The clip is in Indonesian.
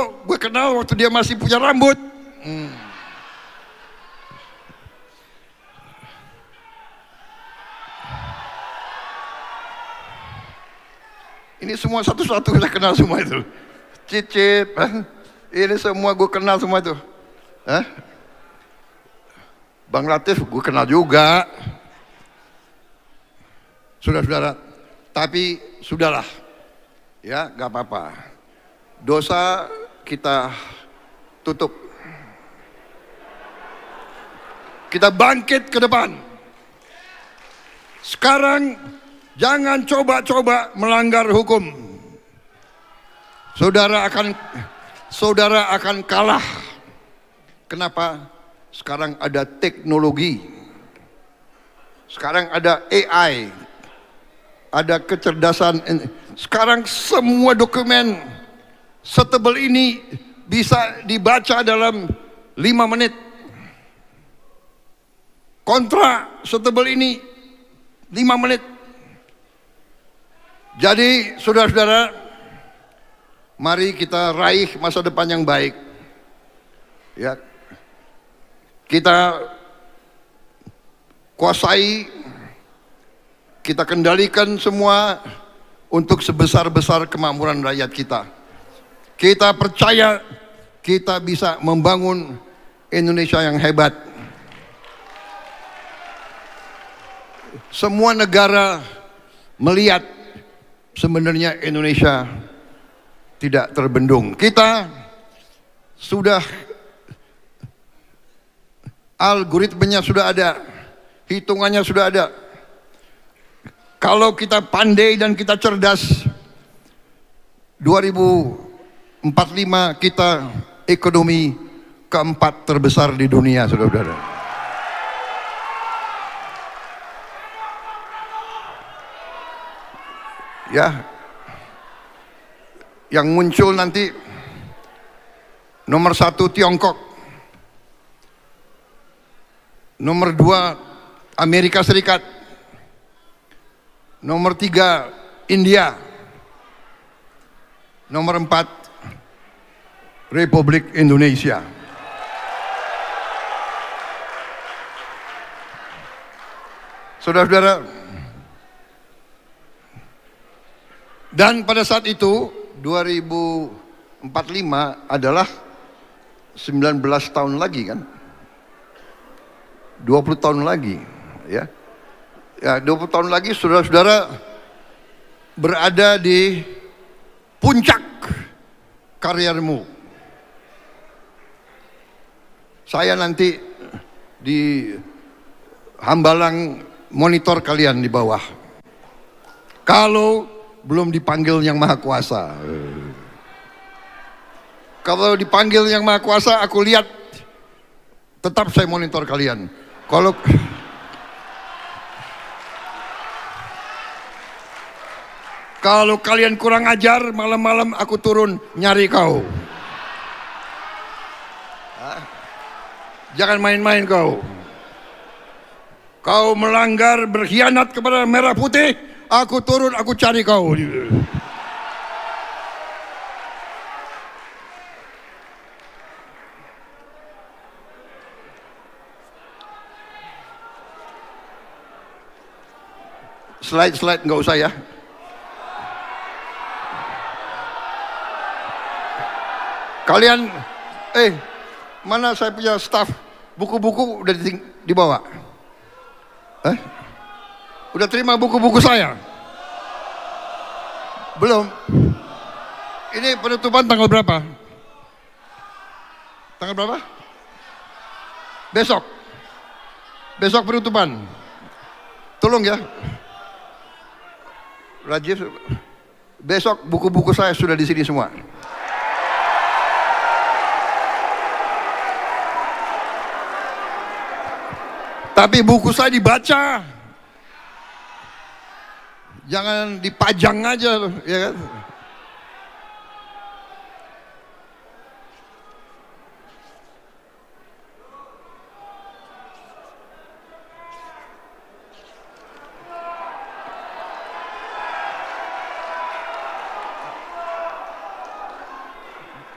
Prabowo gue kenal waktu dia masih punya rambut. Ini semua satu-satu saya kenal semua itu. Cicip, ini semua gue kenal semua itu. Bang Latif gue kenal juga. Saudara-saudara, tapi sudahlah, ya gak apa-apa. Dosa kita tutup. Kita bangkit ke depan. Sekarang jangan coba-coba melanggar hukum. Saudara akan kalah. Kenapa? Sekarang ada teknologi. Sekarang ada AI. Ada kecerdasan. Sekarang semua dokumen setebal ini bisa dibaca dalam 5 menit. Kontrak setebal ini 5 menit. Jadi saudara-saudara, mari kita raih masa depan yang baik. Ya, kita kuasai, kita kendalikan semua untuk sebesar-besar kemakmuran rakyat kita. Kita percaya kita bisa membangun Indonesia yang hebat. Semua negara melihat sebenarnya Indonesia tidak terbendung. Kita sudah, algoritmenya sudah ada, hitungannya sudah ada. Kalau kita pandai dan kita cerdas, 2045 kita ekonomi keempat terbesar di dunia, saudara-saudara. Ya, yang muncul nanti nomor 1 Tiongkok, nomor 2 Amerika Serikat, nomor 3 India, nomor 4 Republik Indonesia. Saudara-saudara, dan pada saat itu 2045 adalah 19 tahun lagi kan, 20 tahun lagi, ya. Ya, 20 tahun lagi saudara-saudara berada di puncak karirmu. Saya nanti di Hambalang monitor kalian di bawah. Kalau belum dipanggil Yang Maha Kuasa. Kalau dipanggil Yang Maha Kuasa, aku lihat, tetap saya monitor kalian. Kalau kalian kurang ajar, malam-malam aku turun nyari kau. Jangan main-main kau. Kau melanggar, berkhianat kepada merah putih, aku turun, aku cari kau. Slide nggak usah ya. Kalian, mana saya punya staff, buku-buku udah dibawa? Udah terima buku-buku saya? Belum. Ini penutupan tanggal berapa? Tanggal berapa? Besok. Besok penutupan. Tolong ya. Rajiv, besok buku-buku saya sudah di sini semua. Tapi buku saya dibaca, jangan dipajang aja, ya kan?